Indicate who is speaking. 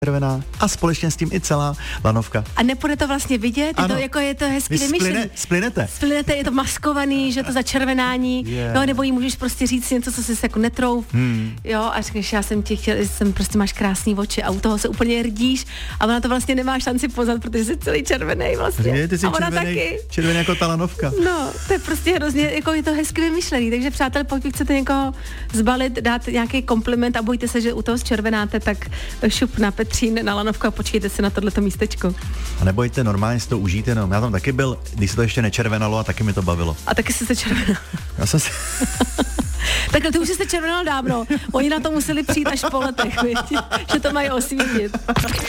Speaker 1: červená a společně s tím i celá lanovka.
Speaker 2: A nepůjde to vlastně vidět?
Speaker 1: Ano.
Speaker 2: Je to hezky vymyšlený.
Speaker 1: Splynete,
Speaker 2: je to maskovaný, že to začervenání, no, nebo jí můžeš prostě říct něco, co jsi jako netrouf, jo, a řekneš, já jsem prostě máš krásný oči a u toho se úplně rdíš a ona to vlastně nemá šanci poznat, protože jsi celý červený vlastně.
Speaker 1: Ty jsi
Speaker 2: a ona taky.
Speaker 1: Červený jako ta lanovka.
Speaker 2: No, to je prostě hrozně, jako je to hezky vymyšlený, takže přátelé, pokud chcete někoho zbalit, dát nějaký kompliment a bojte se, že u toho zčervenáte, tak šup na Petřín, na lanovku a počkejte si na tohleto místečko.
Speaker 1: A nebojte, normálně si to užijte, no. Já tam taky byl, když se to ještě nečervenalo a taky mi to bavilo.
Speaker 2: A taky jsi se červenal.
Speaker 1: Já jsem si...
Speaker 2: Takhle, ty už jsi červenal dávno. Oni na to museli přijít až po letech, že to mají osvítit.